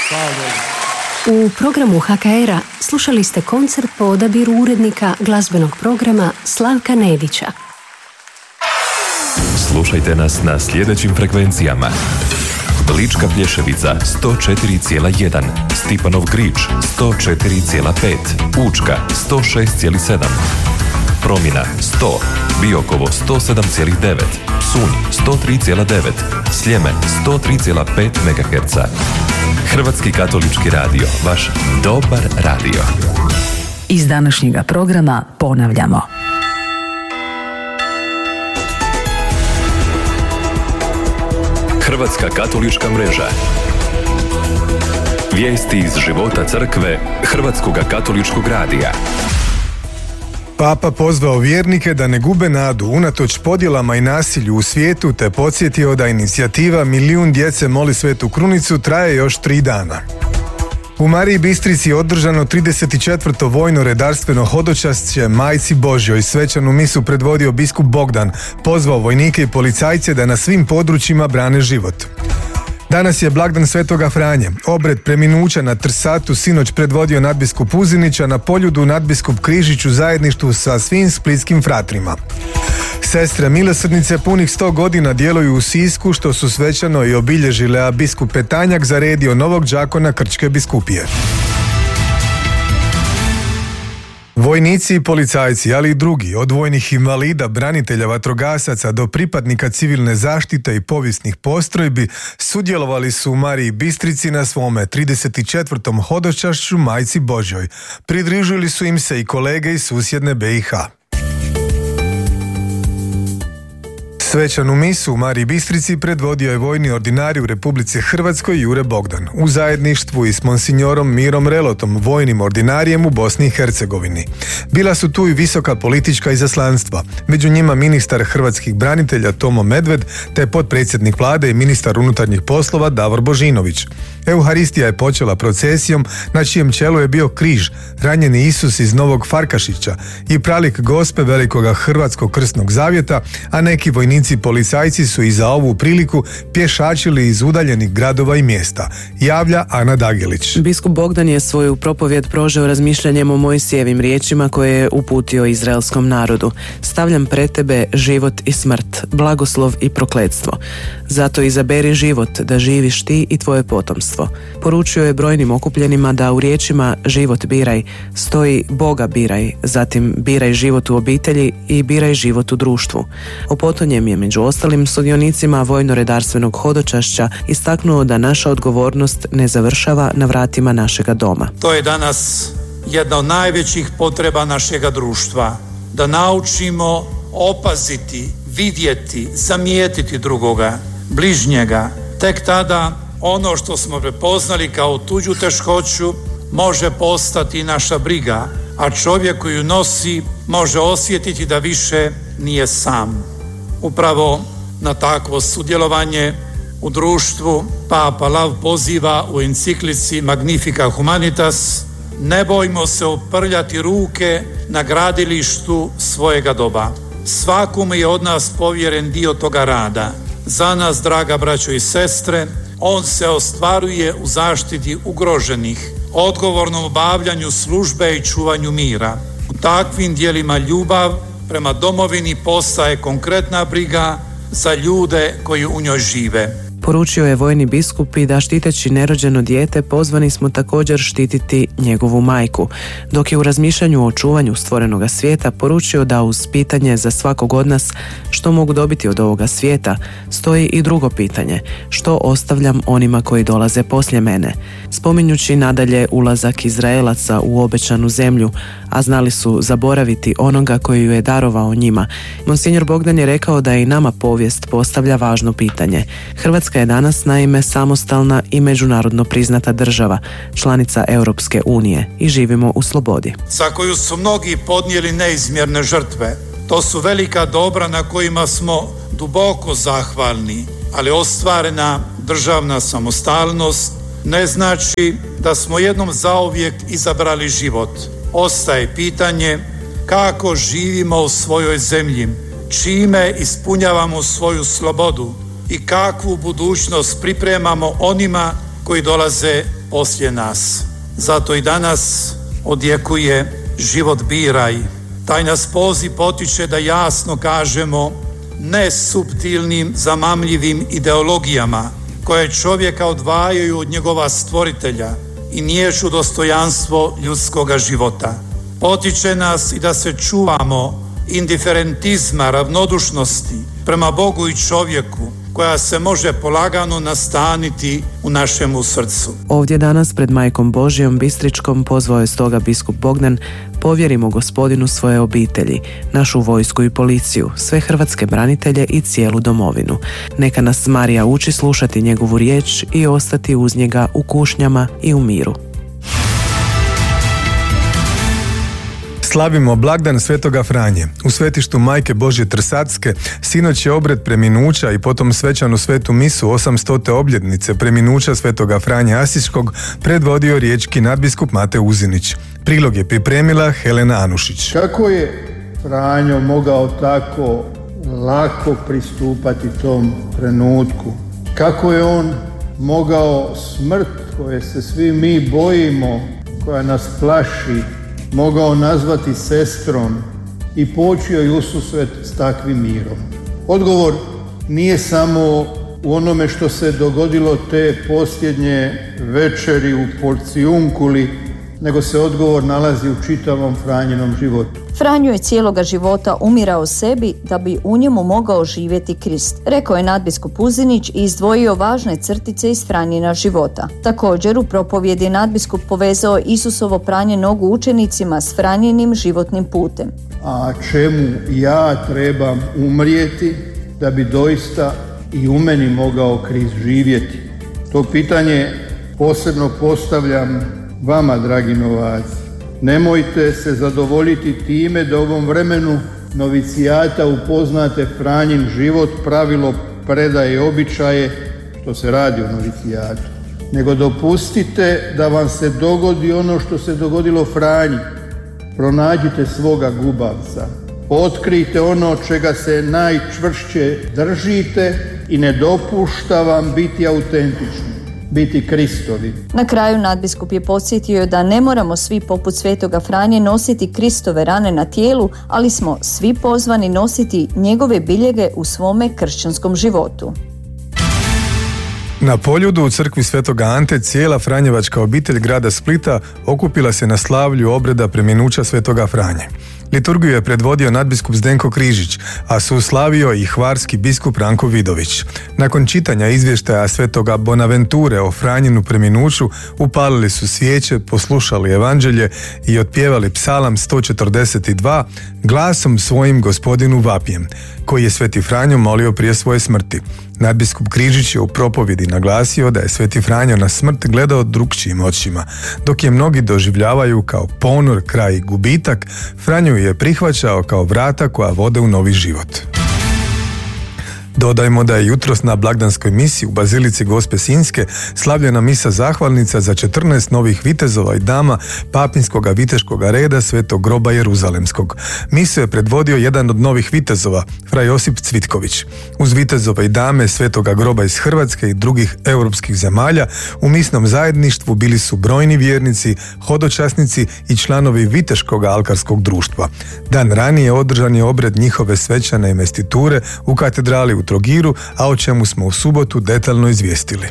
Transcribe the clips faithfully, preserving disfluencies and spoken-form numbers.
U programu H K R-a slušali ste koncert po odabiru urednika glazbenog programa Slavka Nedića. Slušajte nas na sljedećim frekvencijama: Lička Plješevica sto četiri zarez jedan, Stipanov Grič sto četiri zarez pet, Učka sto šest zarez sedam, Promina sto, Biokovo sto sedam zarez devet, Psunj sto tri zarez devet, Sljeme sto tri zarez pet megaherca. Hrvatski katolički radio, vaš dobar radio. Iz današnjega programa ponavljamo. Hrvatska katolička mreža. Vijesti iz života crkve Hrvatskoga katoličkog radija. Papa pozvao vjernike da ne gube nadu unatoč podjelama i nasilju u svijetu, te podsjetio da inicijativa Milijun djece moli Svetu Krunicu traje još tri dana. U Mariji Bistrici je održano trideset četvrto vojno-redarstveno hodočašće Majci Božjoj. Svečanu misu predvodio biskup Bogdan, pozvao vojnike i policajce da na svim područjima brane život. Danas je blagdan Svetoga Franje. Obred preminuća na Trsatu sinoć predvodio nadbiskup Uzinića, na Poljudu nadbiskup Križić u zajedništvu sa svim splitskim fratrima. Sestre milosrdnice punih sto godina djeluju u Sisku, što su svečano i obilježile, a biskup Petanjak zaredio novog đakona Krčke biskupije. Vojnici i policajci, ali i drugi, od vojnih invalida, branitelja, vatrogasaca do pripadnika civilne zaštite i povijesnih postrojbi, sudjelovali su u Mariji Bistrici na svome trideset četvrtom hodočašću Majci Božjoj. Pridružili su im se i kolege iz susjedne B i H. Svečanu misu u Mariji Bistrici predvodio je vojni ordinarij u Republici Hrvatskoj Jure Bogdan, u zajedništvu i s monsignorom Mirom Relotom, vojnim ordinarijem u Bosni i Hercegovini. Bila su tu i visoka politička izaslanstva, među njima ministar hrvatskih branitelja Tomo Medved, te potpredsjednik vlade i ministar unutarnjih poslova Davor Božinović. Euharistija je počela procesijom na čijem čelu je bio križ, ranjeni Isus iz Novog Farkašića i pralik Gospe Velikoga Hrvatskog krsnog zavjeta, a neki vojnici i policajci su i za ovu priliku pješačili iz udaljenih gradova i mjesta, javlja Ana Dagelić. Biskup Bogdan je svoju propovjed prožeo razmišljanjem o Mojsijevim riječima koje je uputio izraelskom narodu. Stavljam pred tebe život i smrt, blagoslov i prokletstvo. Zato izaberi život da živiš ti i tvoje potomstvo. Poručio je brojnim okupljenima da u riječima život biraj stoji Boga biraj, zatim biraj život u obitelji i biraj život u društvu. O potonjem je među ostalim sudionicima vojno-redarstvenog hodočašća istaknuo da naša odgovornost ne završava na vratima našega doma. To je danas jedna od najvećih potreba našega društva, da naučimo opaziti, vidjeti, zamijetiti drugoga, bližnjega. Tek tada ono što smo prepoznali kao tuđu teškoću može postati naša briga, a čovjek koji ju nosi može osjetiti da više nije sam. Upravo na takvo sudjelovanje u društvu Papa Lav poziva u enciklici Magnifica Humanitas: ne bojmo se uprljati ruke na gradilištu svojega doba. Svakom je od nas povjeren dio toga rada. Za nas, draga braćo i sestre, on se ostvaruje u zaštiti ugroženih, odgovornom obavljanju službe i čuvanju mira. U takvim dijelima ljubav prema domovini postaje konkretna briga za ljude koji u njoj žive. Poručio je vojni biskup i da štiteći nerođeno dijete pozvani smo također štititi njegovu majku, dok je u razmišljanju o čuvanju stvorenoga svijeta poručio da uz pitanje za svakog od nas što mogu dobiti od ovoga svijeta stoji i drugo pitanje: što ostavljam onima koji dolaze poslije mene, spominjući nadalje ulazak Izraelaca u obećanu zemlju, a znali su zaboraviti onoga koji ju je darovao njima. Monsignor Bogdan je rekao da i nama povijest postavlja važno pitanje. Hrvatska je danas naime samostalna i međunarodno priznata država, članica Europske unije, i živimo u slobodi. Za koju su mnogi podnijeli neizmjerne žrtve. To su velika dobra na kojima smo duboko zahvalni, ali ostvarena državna samostalnost ne znači da smo jednom zauvijek izabrali život. Ostaje pitanje kako živimo u svojoj zemlji, čime ispunjavamo svoju slobodu i kakvu budućnost pripremamo onima koji dolaze poslije nas. Zato i danas odjekuje život biraj. Taj nas poziv potiče da jasno kažemo ne suptilnim, zamamljivim ideologijama koje čovjeka odvajaju od njegova stvoritelja i niječu dostojanstvo ljudskoga života. Potiče nas i da se čuvamo indiferentizma, ravnodušnosti prema Bogu i čovjeku koja se može polagano nastaniti u našemu srcu. Ovdje danas pred Majkom Božjom Bistričkom pozvao je stoga biskup Bogdan: povjerimo Gospodinu svoje obitelji, našu vojsku i policiju, sve hrvatske branitelje i cijelu domovinu. Neka nas Marija uči slušati njegovu riječ i ostati uz njega u kušnjama i u miru. Slavimo blagdan Svetoga Franje. U svetištu Majke Božje Trsatske sinoć je obred preminuća i potom svečanu svetu misu osamstote obljetnice preminuća Svetoga Franje Asiškog predvodio riječki nadbiskup Mate Uzinić. Prilog je pripremila Helena Anušić. Kako je Franjo mogao tako lako pristupati tom trenutku? Kako je on mogao smrt koje se svi mi bojimo, koja nas plaši, mogao nazvati sestrom i poći joj ususret s takvim mirom? Odgovor nije samo u onome što se dogodilo te posljednje večeri u Porcijunkuli, nego se odgovor nalazi u čitavom Franjinom životu. Franjo je cijeloga života umirao sebi da bi u njemu mogao živjeti Krist, rekao je nadbiskup Uzinić i izdvojio važne crtice iz Franjina života. Također u propovjedi je nadbiskup povezao Isusovo pranje nogu učenicima s Franjinim životnim putem. A čemu ja trebam umrijeti da bi doista i u meni mogao Krist živjeti? To pitanje posebno postavljam vama, dragi novaci. Nemojte se zadovoljiti time da u ovom vremenu novicijata upoznate Franjin život, pravilo, predaje i običaje, što se radi o novicijatu. Nego dopustite da vam se dogodi ono što se dogodilo Franji. Pronađite svoga gubavca. Otkrijte ono čega se najčvršće držite i ne dopušta vam biti autentični, biti Kristovi. Na kraju nadbiskup je podsjetio da ne moramo svi poput Svetoga Franje nositi Kristove rane na tijelu, ali smo svi pozvani nositi njegove biljege u svome kršćanskom životu. Na Poljudu u crkvi Svetoga Ante cijela franjevačka obitelj grada Splita okupila se na slavlju obreda preminuća Svetoga Franje. Liturgiju je predvodio nadbiskup Zdenko Križić, a suslavio i hvarski biskup Ranko Vidović. Nakon čitanja izvještaja Svetoga Bonaventure o Franjinu preminuću, upalili su svijeće, poslušali evanđelje i otpjevali psalam sto četrdeset dva glasom svojim Gospodinu vapijem, koji je Sveti Franjo molio prije svoje smrti. Nadbiskup Križić je u propovjedi naglasio da je Sveti Franjo na smrt gledao drukčijim očima. Dok je mnogi doživljavaju kao ponor, kraj i gubitak, Franjo je prihvaćao kao vrata koja vode u novi život. Dodajmo da je jutros na blagdanskoj misi u Bazilici Gospe Sinjske slavljena misa zahvalnica za četrnaest novih vitezova i dama papinskoga viteškoga reda Svetog groba Jeruzalemskog. Misu je predvodio jedan od novih vitezova, fra Josip Cvitković. Uz vitezove i dame Svetoga groba iz Hrvatske i drugih europskih zemalja u misnom zajedništvu bili su brojni vjernici, hodočasnici i članovi viteškoga alkarskog društva. Dan ranije održan je obred njihove svečane investiture u katedrali u Trogiru, a o čemu smo u subotu detaljno izvijestili.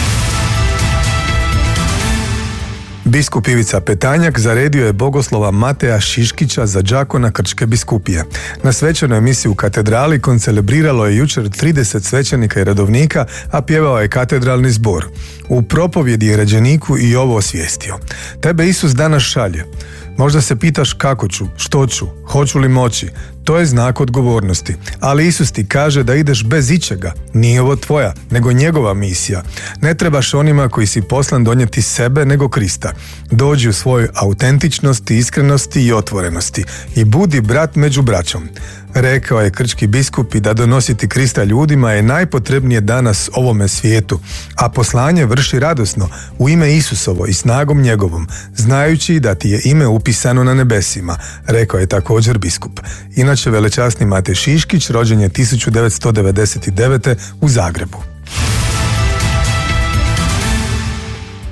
Biskup Ivica Petanjak zaredio je bogoslova Mateja Šiškića za đakona Krčke biskupije. Na svečanoj emisiji u katedrali koncelebriralo je jučer trideset svećenika i redovnika, a pjevao je katedralni zbor. U propovjedi je ređeniku i ovo osvijestio. Tebe Isus danas šalje. Možda se pitaš kako ću, što ću, hoću li moći. To je znak odgovornosti. Ali Isus ti kaže da ideš bez ičega. Nije ovo tvoja, nego njegova misija. Ne trebaš onima koji si poslan donijeti sebe, nego Krista. Dođi u svojoj autentičnosti, iskrenosti i otvorenosti i budi brat među braćom. Rekao je krčki biskup i da donositi Krista ljudima je najpotrebnije danas ovome svijetu, a poslanje vrši radosno u ime Isusovo i snagom njegovom, znajući da ti je ime upisano na nebesima, rekao je također biskup. Inače, velečasni Matej Šiškić rođen je tisuću devetsto devedeset devete. u Zagrebu.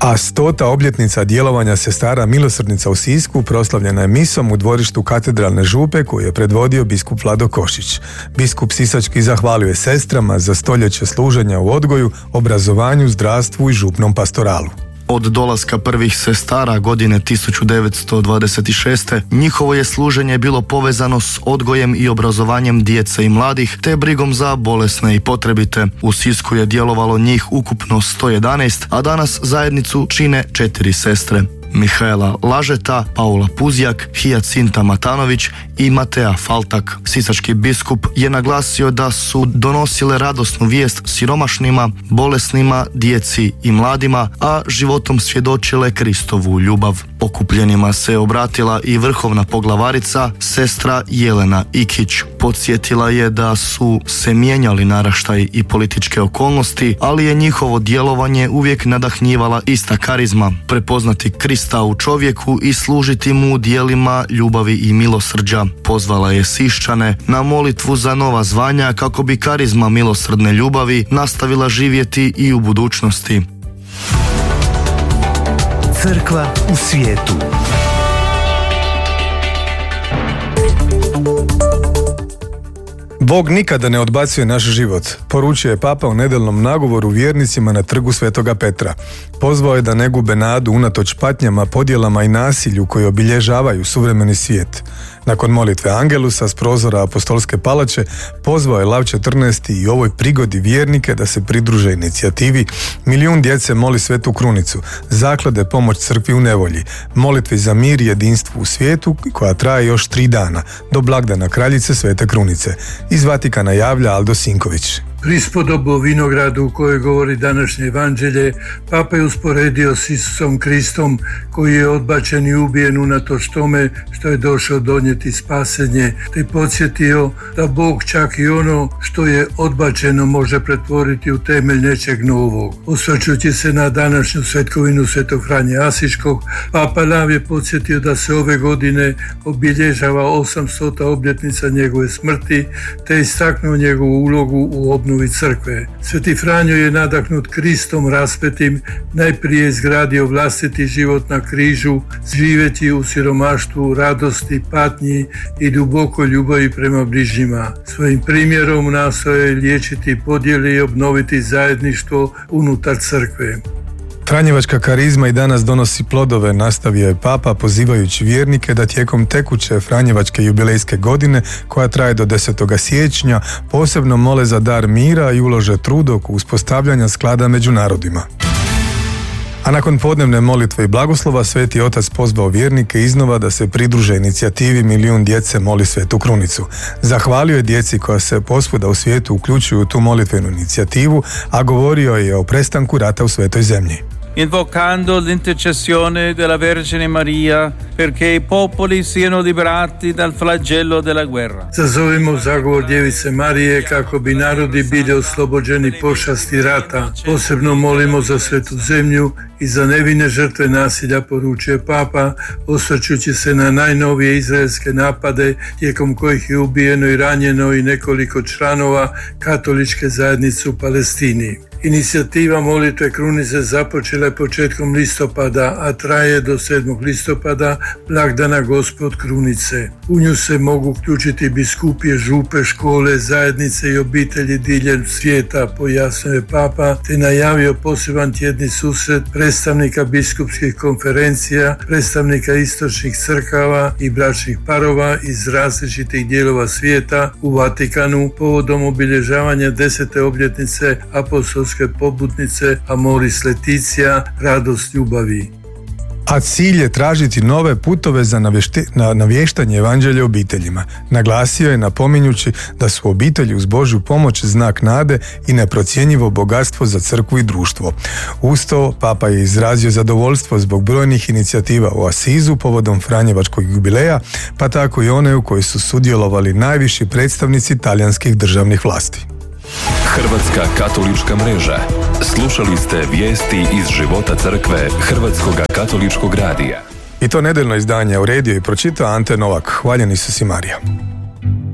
A stota obljetnica djelovanja sestara Milosrdnica u Sisku proslavljena je misom u dvorištu katedralne župe koju je predvodio biskup Vlado Košić. Biskup sisački zahvalio je sestrama za stoljeće služenja u odgoju, obrazovanju, zdravstvu i župnom pastoralu. Od dolaska prvih sestara godine tisuću devetsto dvadeset šeste njihovo je služenje bilo povezano s odgojem i obrazovanjem djece i mladih, te brigom za bolesne i potrebite. U Sisku je djelovalo njih ukupno sto jedanaest, a danas zajednicu čine četiri sestre. Mihaela Lažeta, Paula Puzjak, Hijacinta Matanović i Matea Faltak. Sisački biskup je naglasio da su donosile radosnu vijest siromašnima, bolesnima, djeci i mladima, a životom svjedočile Kristovu ljubav. Okupljenima se obratila i vrhovna poglavarica, sestra Jelena Ikić. Podsjetila je da su se mijenjali naraštaj i političke okolnosti, ali je njihovo djelovanje uvijek nadahnjivala ista karizma, prepoznati Krista u čovjeku i služiti mu djelima ljubavi i milosrđa. Pozvala je Siščane na molitvu za nova zvanja kako bi karizma milosrdne ljubavi nastavila živjeti i u budućnosti. Crkva u svijetu. Bog nikada ne odbacuje naš život, poručio je Papa u nedeljnom nagovoru vjernicima na trgu Svetoga Petra. Pozvao je da ne gube nadu unatoč patnjama, podjelama i nasilju koji obilježavaju suvremeni svijet. Nakon molitve Angelusa s prozora Apostolske palače, pozvao je Lav četrnaesti i u ovoj prigodi vjernike da se pridruže inicijativi Milijun djece moli Svetu Krunicu, zaklade Pomoć crkvi u nevolji, molitvi za mir i jedinstvo u svijetu koja traje još tri dana, do blagdana Kraljice Svete Krunice. Iz Vatikana javlja Aldo Sinković. Prispodobu o vinogradu u kojoj govori današnje evanđelje, Papa je usporedio s Isusom Kristom koji je odbačen i ubijen unatoč tome što je došao donijeti spasenje, te podsjetio da Bog čak i ono što je odbačeno može pretvoriti u temelj nečeg novog. Osvrćući se na današnju svetkovinu Svetog Franje Asiškog, Papa Lav je podsjetio da se ove godine obilježava osamstota obljetnica njegove smrti, te istaknuo njegovu ulogu u obnovi crkve. Sveti Franjo je nadahnut Kristom raspetim najprije izgradio vlastiti život na križu, živeći u siromaštvu, radosti, patnji i dubokoj ljubavi prema bližnjima. Svojim primjerom nastoje liječiti podjele i obnoviti zajedništvo unutar crkve. Franjevačka karizma i danas donosi plodove, nastavio je Papa pozivajući vjernike da tijekom tekuće Franjevačke jubilejske godine, koja traje do desetog siječnja, posebno mole za dar mira i ulože trud oko uspostavljanja sklada među narodima. A nakon podnevne molitve i blagoslova, Sveti Otac pozvao vjernike iznova da se pridruže inicijativi Milijun djece moli Svetu Krunicu. Zahvalio je djeci koja se posvuda u svijetu uključuju u tu molitvenu inicijativu, a govorio je o prestanku rata u Svetoj zemlji. Invocando l'intercessione della Vergine Maria perché i popoli siano liberati dal flagello della guerra. Zazovimo zagovor Djevice Marije kako bi narodi bili oslobođeni pošasti rata. Posebno molimo za Svetu zemlju i za nevine žrtve nasilja, poručuje Papa, osvrćući se na najnovije izraelske napade tijekom kojih je ubijeno i ranjeno i nekoliko članova katoličke zajednice u Palestini. Inicijativa molitve Krunice započela je početkom listopada, a traje do sedmog listopada, blagdana Gospod Krunice. U nju se mogu uključiti biskupije, župe, škole, zajednice i obitelji diljem svijeta, pojasnio je Papa, te najavio poseban tjedni susret predstavnika biskupskih konferencija, predstavnika istočnih crkava i bračnih parova iz različitih dijelova svijeta u Vatikanu povodom obilježavanja desete obljetnice apostolske pobudnice Amoris Laetitia, radost ljubavi. A cilj je tražiti nove putove za navješti, na, navještanje evanđelja obiteljima. Naglasio je napominjući da su obitelji uz Božju pomoć znak nade i neprocjenjivo bogatstvo za crkvu i društvo. Uz to, Papa je izrazio zadovoljstvo zbog brojnih inicijativa u Asizu povodom Franjevačkog jubileja, pa tako i one u kojoj su sudjelovali najviši predstavnici talijanskih državnih vlasti. Hrvatska katolička mreža. Slušali ste vijesti iz života crkve Hrvatskog katoličkog radija. I to nedeljno izdanje uredio i pročitao Ante Novak. Hvaljeni su si Marija.